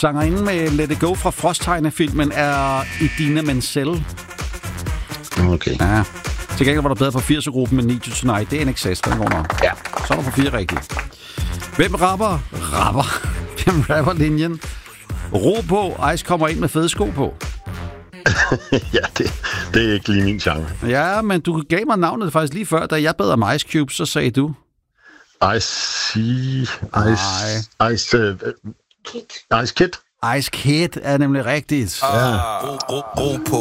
Sangerinden med Let It Go fra Frost-tegnefilmen er Idina Menzel. Okay. Ja. Til gengæld var der bedre på 80'er-gruppen med Need You Tonight. Det er NXS, den går nok. Ja. Så er der på 4 rigtigt. Hvem rapper linjen? Ro på, Ice kommer ind med fede sko på. Ja, det er ikke lige min genre. Ja, men du gav mig navnet faktisk lige før, da jeg bad om Ice Cube, så sagde du... Ice Kid. Ice Kid er nemlig rigtigt. Ro på.